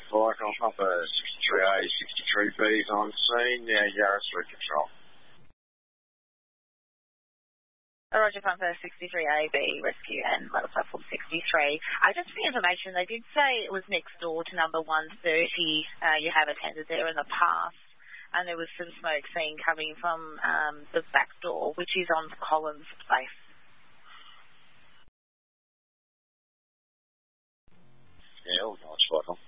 Viacom Papa 63A, 63B's on scene, Yarra Street Control. Roger, Pumper 63AB, rescue and motor platform 63. Just for information, they did say it was next door to number 130. You have attended there in the past, and there was some smoke seen coming from the back door, which is on Collins Place. Yeah, all nice, Viacom.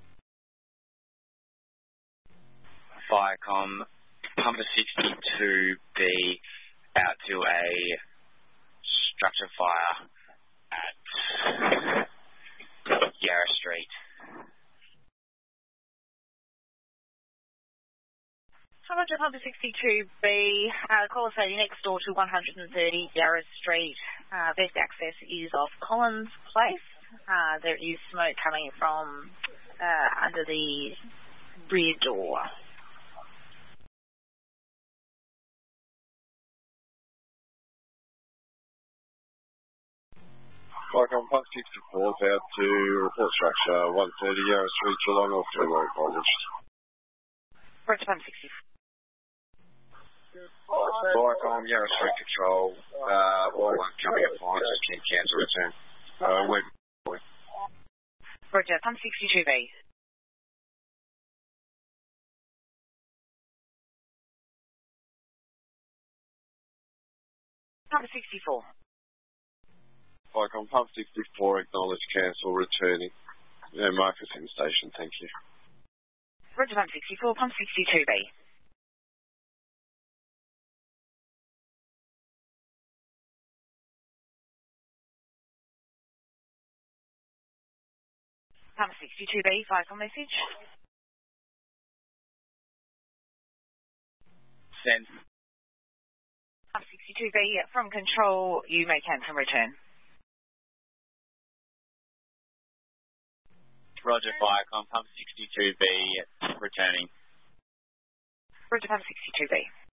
Viacom, Pumper 62B, out to a structure fire at Yarra Street. Roger, Pumper 62B, caller say next door to 130 Yarra Street. Best access is off Collins Place. There is smoke coming from under the rear door. Viacom Pump 64 is out to report structure 130 Yarra Street, Geelong, off to Road Voltage. Roger, Pump 64. Viacom, Yarra Street Control, all incoming appliances can cancel return. Roger, Pump 62B. Pump 64. Viacom Pump 64, acknowledge, cancel, returning. Marcus in station, thank you. Roger, Pump 64, Pump 62B. Pump 62B, Viacom message. Send. Pump 62B, from control, you may cancel return. Roger, Viacom, Pump 62B, returning. Roger, Pump 62B.